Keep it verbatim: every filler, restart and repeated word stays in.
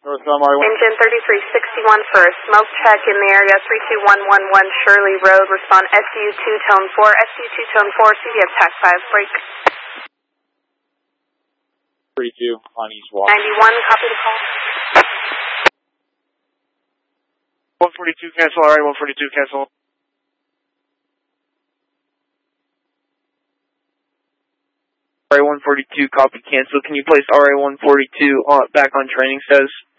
Northbound R A one. Engine thirty-three sixty-one for a smoke check in the area, three two one one one Shirley Road, respond S U two tone four, S U two tone four, C D F tax five, break. thirty-two on East Walk. ninety-one, copy the call. one forty-two cancel, R A one forty-two cancel. R A one forty-two copy cancel. Can you place R A one forty-two on, back on training status?